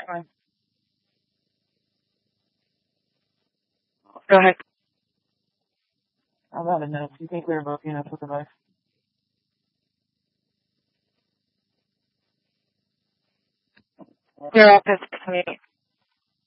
fine. Go ahead. How about enough? You think we were both enough with the knife? You're off this meeting.